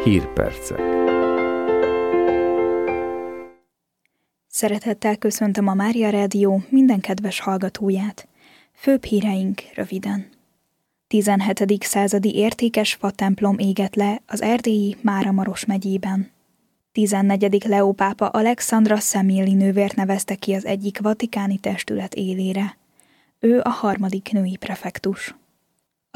Hírpercek. Szeretettel köszöntöm a Mária Rádió minden kedves hallgatóját. Főbb híreink röviden. 17. századi értékes fatemplom égett le az erdélyi Máramaros megyében. 14. Leó pápa Alexandra Személi nővért nevezte ki az egyik vatikáni testület élére. Ő a 3. női prefektus.